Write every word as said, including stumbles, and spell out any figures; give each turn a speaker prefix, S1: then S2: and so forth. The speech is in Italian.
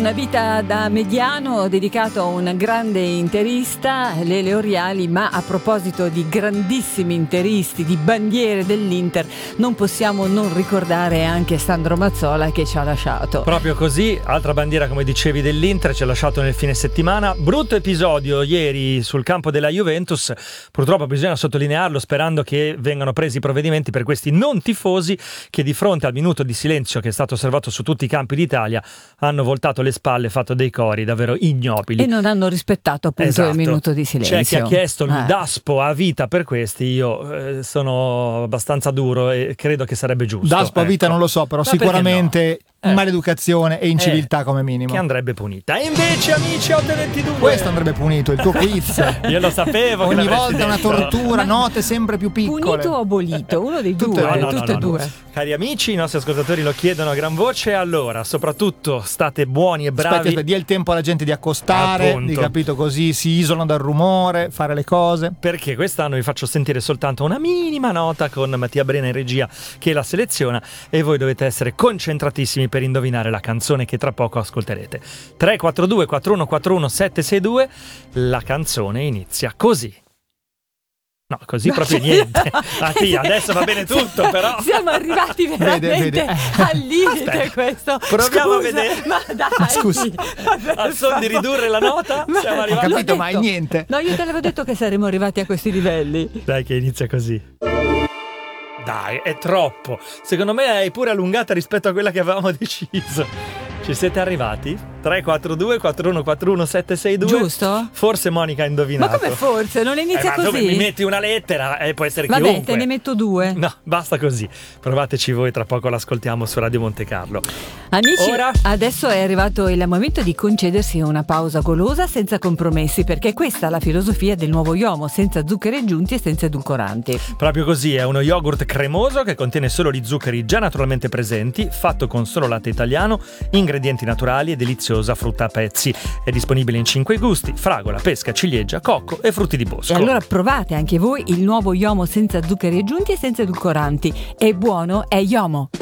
S1: Una vita da mediano dedicato a un grande interista, Lele Oriali, ma a proposito di grandissimi interisti, di bandiere dell'Inter, non possiamo non ricordare anche Sandro Mazzola che ci ha lasciato.
S2: Proprio così, altra bandiera come dicevi dell'Inter, ci ha lasciato nel fine settimana. Brutto episodio ieri sul campo della Juventus, purtroppo bisogna sottolinearlo sperando che vengano presi i provvedimenti per questi non tifosi che di fronte al minuto di silenzio che è stato osservato su tutti i campi d'Italia hanno voltato le spalle, fatto dei cori davvero ignobili.
S1: E non hanno rispettato appunto
S2: esatto.
S1: il minuto di silenzio.
S2: C'è chi ha chiesto il
S1: eh.
S2: Daspo a vita per questi, io eh, sono abbastanza duro e credo che sarebbe giusto.
S3: Daspo a vita
S2: ecco.
S3: non lo so, però
S2: Ma
S3: sicuramente
S2: no? eh.
S3: maleducazione e inciviltà
S2: eh.
S3: come minimo.
S2: Che andrebbe punita. E invece amici otto e ventidue
S3: questo andrebbe punito, il tuo quiz.
S2: Io lo sapevo.
S3: Ogni
S2: che
S3: volta una
S2: detto.
S3: tortura, note sempre più piccole.
S1: Punito o abolito? Uno dei
S3: Tutte
S1: due,
S3: e
S2: No, no,
S1: tutte e
S2: no, no,
S1: due.
S2: no. Cari amici, i nostri ascoltatori lo chiedono a gran voce, allora soprattutto state buoni e bravi.
S3: Aspetta, dia il tempo alla gente di accostare,
S2: Appunto.
S3: di capito, così si isolano dal rumore, fare le cose.
S2: Perché quest'anno vi faccio sentire soltanto una minima nota con Mattia Brena in regia che la seleziona e voi dovete essere concentratissimi per indovinare la canzone che tra poco ascolterete. tre quattro due quattro uno quattro uno sette sei due, la canzone inizia così. No, così proprio niente. Ah, sì, adesso va bene tutto, però.
S1: Siamo arrivati veramente
S3: Vede, vede.
S1: al limite.
S2: Aspetta,
S1: questo.
S2: proviamo
S1: Scusa,
S2: a vedere.
S1: Ma dai.
S3: Scusi.
S2: Al son di ridurre la nota,
S1: Ma-
S2: siamo
S3: Ho
S2: arrivati.
S3: capito,
S1: L'ho
S3: ma è
S1: detto.
S3: niente.
S1: No, io te l'avevo detto che saremmo arrivati a questi livelli.
S2: Dai che inizia così. Dai, è troppo. Secondo me hai pure allungata rispetto a quella che avevamo deciso. Ci siete arrivati? tre quattro due quattro uno quattro uno sette sei due.
S1: Giusto?
S2: Forse Monica ha indovinato.
S1: Ma come forse? Non inizia
S2: Eh, ma dove
S1: così?
S2: mi metti una lettera e eh, può essere
S1: Vabbè,
S2: chiunque.
S1: te ne metto due.
S2: No, basta così. Provateci voi, tra poco l'ascoltiamo su Radio Monte Carlo.
S1: Amici,
S2: Ora?
S1: adesso è arrivato il momento di concedersi una pausa golosa senza compromessi, perché questa è la filosofia del nuovo Yomo, senza zuccheri aggiunti e senza edulcoranti.
S2: Proprio così, è uno yogurt cremoso che contiene solo gli zuccheri già naturalmente presenti, fatto con solo latte italiano, ingredienti naturali e deliziosa frutta a pezzi. È disponibile in cinque gusti: fragola, pesca, ciliegia, cocco e frutti di bosco.
S1: E allora provate anche voi il nuovo Yomo senza zuccheri aggiunti e senza edulcoranti. È buono, è Yomo.